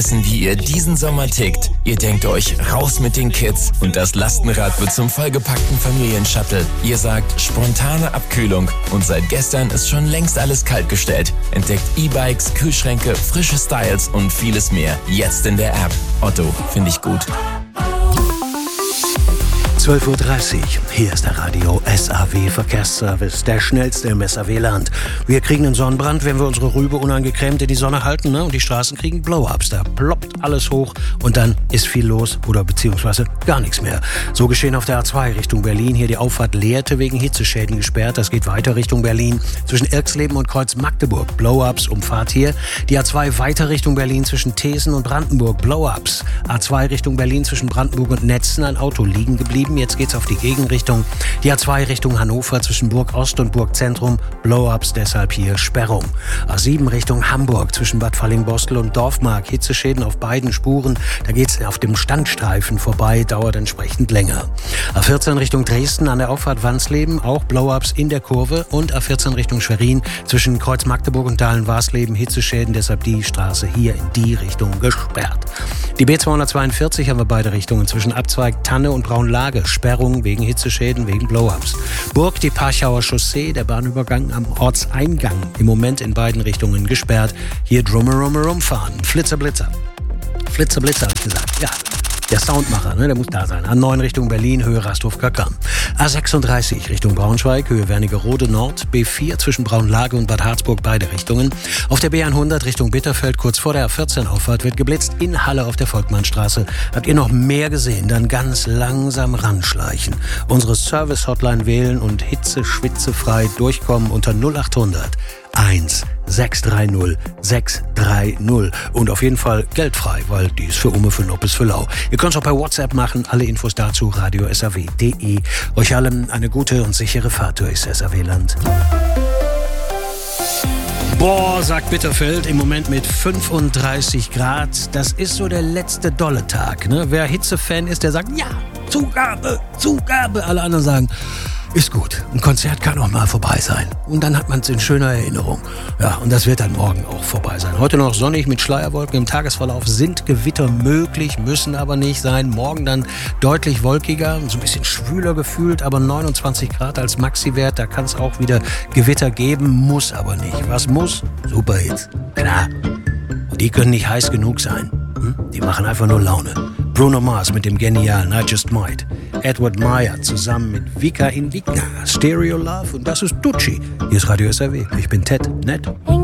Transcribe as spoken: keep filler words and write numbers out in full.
Wissen, wie ihr diesen Sommer tickt. Ihr denkt euch, raus mit den Kids und das Lastenrad wird zum vollgepackten Familienshuttle. Ihr sagt, spontane Abkühlung und seit gestern ist schon längst alles kaltgestellt. Entdeckt E-Bikes, Kühlschränke, frische Styles und vieles mehr. Jetzt in der App. Otto, finde ich gut. zwölf Uhr dreißig, hier ist der Radio S A W Verkehrsservice, der schnellste im S A W-Land. Wir kriegen einen Sonnenbrand, wenn wir unsere Rübe unangecremt in die Sonne halten, ne? Und die Straßen kriegen Blow-Ups. Da ploppt alles hoch und dann ist viel los oder beziehungsweise gar nichts mehr. So geschehen auf der A zwei Richtung Berlin. Hier die Auffahrt Lehrte wegen Hitzeschäden gesperrt. Das geht weiter Richtung Berlin zwischen Irksleben und Kreuz Magdeburg. Blow-Ups, Umfahrt hier. Die A zwei weiter Richtung Berlin zwischen Thesen und Brandenburg. Blow-Ups. A zwei Richtung Berlin zwischen Brandenburg und Netzen. Ein Auto liegen geblieben. Jetzt geht's auf die Gegenrichtung. Die A zwei Richtung Hannover zwischen Burg Ost und Burg Zentrum. Blow-Ups, deshalb hier Sperrung. A sieben Richtung Hamburg zwischen Bad Fallingbostel und Dorfmark. Hitzeschäden auf beiden Spuren. Da geht's auf dem Standstreifen vorbei, dauert entsprechend länger. A vierzehn Richtung Dresden an der Auffahrt Wansleben. Auch Blow-Ups in der Kurve. Und A vierzehn Richtung Schwerin zwischen Kreuz Magdeburg und Dahlen-Warsleben. Hitzeschäden, deshalb die Straße hier in die Richtung gesperrt. Die B zweihundertzweiundvierzig haben wir beide Richtungen zwischen Abzweig Tanne und Braunlage. Sperrung wegen Hitzeschäden, wegen Blow-Ups. Burg, die Parchauer Chaussee, der Bahnübergang am Ortseingang. Im Moment in beiden Richtungen gesperrt. Hier Drummerummerum fahren. Flitzer, Blitzer. Flitzer, Blitzer, hab ich gesagt. Ja. Der Soundmacher, ne, der muss da sein. A neun Richtung Berlin, Höhe Rasthof-Kackern. A sechsunddreißig Richtung Braunschweig, Höhe Wernigerode Nord. B vier zwischen Braunlage und Bad Harzburg, beide Richtungen. Auf der B hundert Richtung Bitterfeld, kurz vor der A vierzehn Auffahrt, wird geblitzt. In Halle auf der Volkmannstraße. Habt ihr noch mehr gesehen? Dann ganz langsam ranschleichen. Unsere Service-Hotline wählen und hitze-schwitze-frei durchkommen unter null achthundert eins sechs drei null sechs drei null und auf jeden Fall geldfrei, weil die ist für Umme, für Noppes, für Lau. Ihr könnt es auch per WhatsApp machen, alle Infos dazu radio s a w punkt d e. Euch allen eine gute und sichere Fahrt durchs S A W-Land. Boah, sagt Bitterfeld, im Moment mit fünfunddreißig Grad. Das ist so der letzte dolle Tag, ne? Wer Hitzefan ist, der sagt, ja, Zugabe, Zugabe. Alle anderen sagen, ist gut, ein Konzert kann auch mal vorbei sein. Und dann hat man es in schöner Erinnerung. Ja, und das wird dann morgen auch vorbei sein. Heute noch sonnig mit Schleierwolken im Tagesverlauf. Sind Gewitter möglich, müssen aber nicht sein. Morgen dann deutlich wolkiger, so ein bisschen schwüler gefühlt, aber neunundzwanzig Grad als Maxi-Wert. Da kann es auch wieder Gewitter geben, muss aber nicht. Was muss? Superhits. Klar. Und die können nicht heiß genug sein. Hm? Die machen einfach nur Laune. Bruno Mars mit dem genialen I Just Might. Edward Meyer zusammen mit Vika Indica. Stereo Love und das ist Tucci. Hier ist Radio S A W. Ich bin Ted, nett.